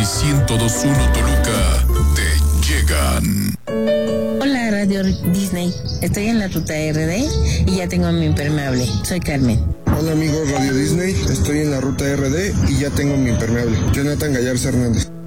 y 102.1 Toluca te llegan. Hola, Radio Disney. Estoy en la ruta RD y ya tengo mi impermeable. Soy Carmen. Hola amigos Radio Disney, estoy en la ruta RD y ya tengo mi impermeable. Jonathan Gallarza Hernández.